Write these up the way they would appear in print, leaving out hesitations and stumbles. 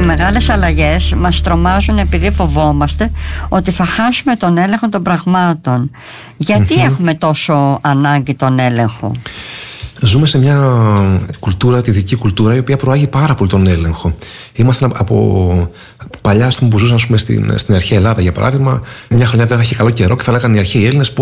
μεγάλες αλλαγές μας τρομάζουν επειδή φοβόμαστε ότι θα χάσουμε τον έλεγχο των πραγμάτων. Γιατί έχουμε τόσο ανάγκη τον έλεγχο? Ζούμε σε μια κουλτούρα, τη δική κουλτούρα, η οποία προάγει πάρα πολύ τον έλεγχο. Ήμασταν από παλιά, που ζούσαν στην αρχαία Ελλάδα, για παράδειγμα, μια χρονιά δεν θα είχε καλό καιρό και θα λέγανε οι αρχαίοι Έλληνες: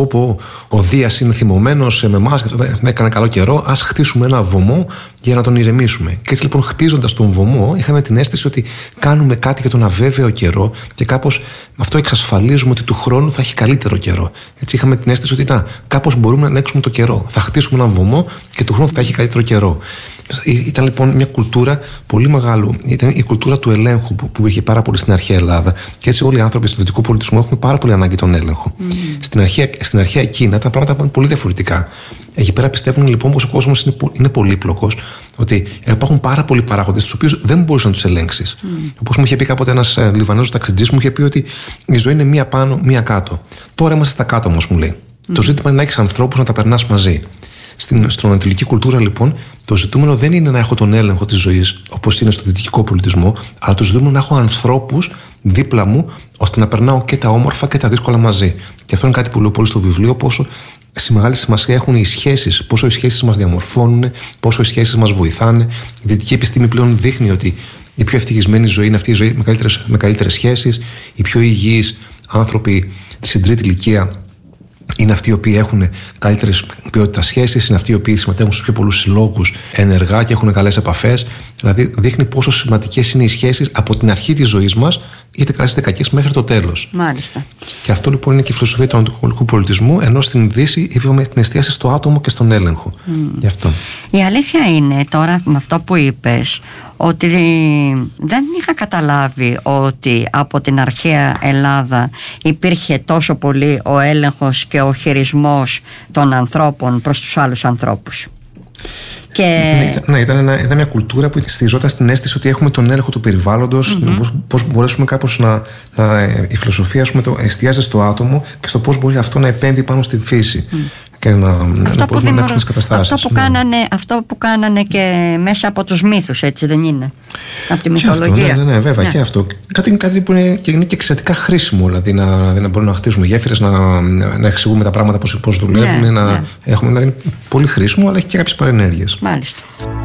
ο Δίας είναι θυμωμένος με εμάς και δεν έκανε καλό καιρό. Ας χτίσουμε ένα βωμό για να τον ηρεμήσουμε. Και έτσι λοιπόν, χτίζοντας τον βωμό, είχαμε την αίσθηση ότι κάνουμε κάτι για τον αβέβαιο καιρό και κάπως αυτό εξασφαλίζουμε ότι του χρόνου θα έχει καλύτερο καιρό. Έτσι είχαμε την αίσθηση ότι κάπως μπορούμε να ελέγξουμε το καιρό. Θα χτίσουμε έναν βωμό και του χρόνου θα έχει καλύτερο καιρό. Ήταν λοιπόν μια κουλτούρα πολύ μεγάλου. Ήταν η κουλτούρα του ελέγχου που είχε πάρα πολύ στην αρχαία Ελλάδα. Και έτσι όλοι οι άνθρωποι στον δυτικό πολιτισμό έχουμε πάρα πολύ ανάγκη τον έλεγχο. Στην αρχαία Κίνα τα πράγματα ήταν πολύ διαφορετικά. Εκεί πέρα πιστεύουν λοιπόν πως ο κόσμος είναι πολύπλοκος, ότι υπάρχουν πάρα πολλοί παράγοντες, τους οποίους δεν μπορείς να τους ελέγξεις. Όπως μου είχε πει κάποτε ένας Λιβανέζος ταξιτζής, μου είχε πει ότι η ζωή είναι μία πάνω, μία κάτω. Τώρα είμαστε στα κάτω όμως, μου λέει. Το ζήτημα είναι να έχεις ανθρώπους να τα περνάς μαζί. Στην ανατολική κουλτούρα, λοιπόν, το ζητούμενο δεν είναι να έχω τον έλεγχο της ζωής, όπως είναι στο δυτικό πολιτισμό, αλλά το ζητούμενο να έχω ανθρώπους δίπλα μου, ώστε να περνάω και τα όμορφα και τα δύσκολα μαζί. Και αυτό είναι κάτι που λέω πολύ στο βιβλίο, πόσο μεγάλη σημασία έχουν οι σχέσεις, πόσο οι σχέσεις μας διαμορφώνουν, πόσο οι σχέσεις μας βοηθάνε. Η δυτική επιστήμη πλέον δείχνει ότι η πιο ευτυχισμένη ζωή είναι αυτή η ζωή με καλύτερες σχέσεις, οι πιο υγιείς άνθρωποι στην τρίτη ηλικία είναι αυτοί οι οποίοι έχουν καλύτερες ποιότητας σχέσεις, είναι αυτοί οι οποίοι συμμετέχουν στους πιο πολλούς συλλόγους ενεργά και έχουν καλές επαφές. Δηλαδή, δείχνει πόσο σημαντικές είναι οι σχέσεις από την αρχή της ζωής μας, είτε καλές είτε κακές, μέχρι το τέλος. Μάλιστα. Και αυτό λοιπόν είναι και η φιλοσοφία του ανατολικού πολιτισμού, ενώ στην Δύση είπαμε την εστίαση στο άτομο και στον έλεγχο. Γι' αυτό. Η αλήθεια είναι τώρα, με αυτό που είπες, ότι δεν είχα καταλάβει ότι από την αρχαία Ελλάδα υπήρχε τόσο πολύ ο έλεγχος και ο χειρισμός των ανθρώπων προς τους άλλους ανθρώπους. Ήταν μια κουλτούρα που στηριζόταν στην αίσθηση ότι έχουμε τον έλεγχο του περιβάλλοντος, πώς μπορέσουμε κάπως η φιλοσοφία εστιάζει στο άτομο και στο πώς μπορεί αυτό να επέμβει πάνω στη φύση. Και να μπορούμε να έχουμε καταστάσεις. Αυτό που κάνανε και μέσα από τους μύθους, έτσι δεν είναι? Από τη μυθολογία. Ναι, βέβαια, και αυτό. Κάτι που είναι και εξαιρετικά χρήσιμο, δηλαδή να μπορούμε να χτίζουμε γέφυρες, να εξηγούμε τα πράγματα πώς δουλεύουν, έχουμε, δηλαδή, πολύ χρήσιμο, αλλά έχει και κάποιες παρενέργειες. Μάλιστα.